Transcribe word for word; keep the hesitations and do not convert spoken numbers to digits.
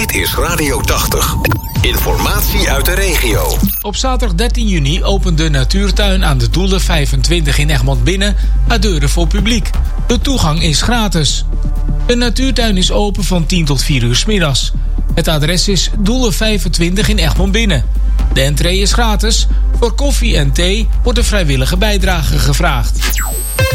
Dit is Radio tachtig. Informatie uit de regio. Op zaterdag dertien juni opent de natuurtuin aan de Doelen vijfentwintig in Egmond Binnen haar deuren voor publiek. De toegang is gratis. De natuurtuin is open van tien tot vier uur 's middags. Het adres is Doelen vijfentwintig in Egmond Binnen. De entree is gratis. Voor koffie en thee wordt een vrijwillige bijdrage gevraagd.